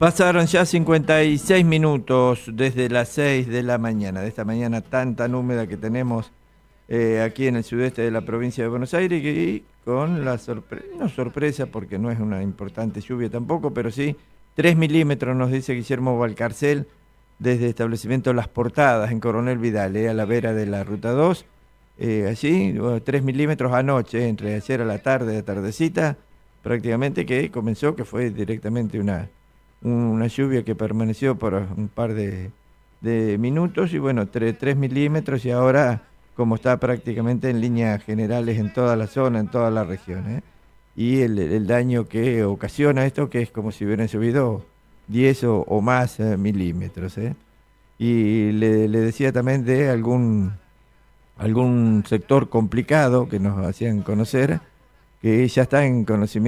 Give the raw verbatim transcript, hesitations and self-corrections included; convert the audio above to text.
Pasaron ya cincuenta y seis minutos desde las seis de la mañana, de esta mañana tan tan húmeda que tenemos eh, aquí en el sudeste de la provincia de Buenos Aires, y con la sorpresa, no sorpresa porque no es una importante lluvia tampoco, pero sí tres milímetros nos dice Guillermo Valcarcel desde el establecimiento Las Portadas en Coronel Vidal, eh, a la vera de la Ruta dos, eh, allí tres milímetros anoche, entre ayer a la tarde, a tardecita, prácticamente que comenzó, que fue directamente una... una lluvia que permaneció por un par de, de minutos y bueno, tres milímetros, y ahora como está prácticamente en líneas generales en toda la zona, en toda la región, ¿eh? Y el, el daño que ocasiona esto, que es como si hubieran llovido diez o, o más eh, milímetros, ¿eh? Y le, le decía también de algún, algún sector complicado que nos hacían conocer, que ya está en conocimiento